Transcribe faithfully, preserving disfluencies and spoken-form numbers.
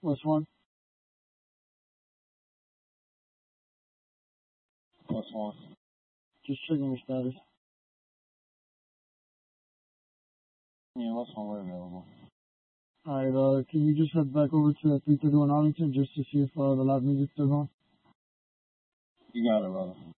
Plus one. Plus one. Just checking your status. Yeah, plus one we're available. Alright, uh, can you just head back over to three thirty-one Arlington just to see if uh, the live music's still going? You got it, brother.